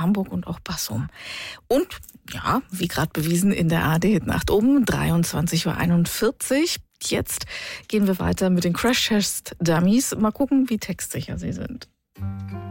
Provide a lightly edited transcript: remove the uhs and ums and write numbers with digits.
Hamburg und auch Bassum. Und ja, wie gerade bewiesen in der ARD-Nacht um 23:41 Uhr. Jetzt gehen wir weiter mit den Crash Test Dummies. Mal gucken, wie textsicher sie sind.